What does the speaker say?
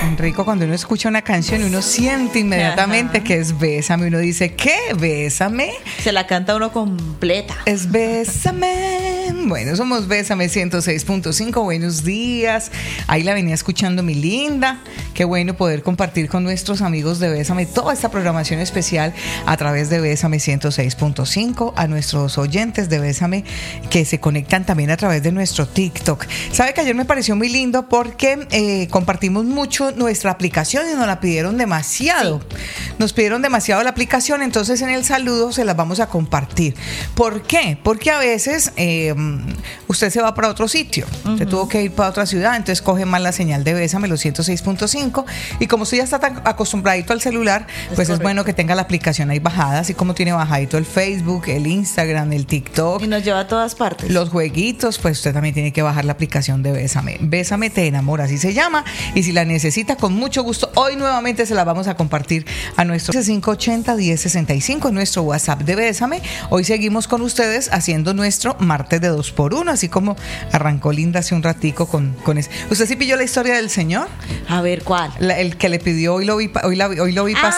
tan rico cuando uno escucha una canción y uno siente inmediatamente que es Bésame. Uno dice, ¿qué? ¿Bésame? Se la canta uno completa. Es Bésame. Bueno, somos Bésame 106.5. Buenos días. Ahí la venía escuchando mi linda. Qué bueno poder compartir con nuestros amigos de Bésame toda esta programación especial a través de Bésame 106.5. A nuestros oyentes de Bésame que se conectan también a través de nuestro TikTok. Sabe que ayer me pareció muy lindo porque compartimos mucho nuestra aplicación y nos la pidieron demasiado. Sí. Nos pidieron demasiado la aplicación, entonces en el saludo se las vamos a compartir. ¿Por qué? Porque a veces usted se va para otro sitio, usted tuvo que ir para otra ciudad, entonces coge mal la señal de Bésame, los 106.5, y como usted ya está tan acostumbradito al celular, pues es bueno que tenga la aplicación ahí bajada, así como tiene bajadito el Facebook, el Instagram, el TikTok. Y nos lleva a todas partes. Los jueguitos, pues usted también tiene que bajar la aplicación de Bésame. Bésame te enamora, así se llama, y si la necesita, con mucho gusto, hoy nuevamente se la vamos a compartir a nuestro 580-1065, nuestro WhatsApp de Bésame. Hoy seguimos con ustedes haciendo nuestro martes de 2x1, así como arrancó Linda hace un ratico con eso. ¿Usted sí pilló la historia del señor? A ver, ¿cuál? El que le pidió, hoy lo vi pasar.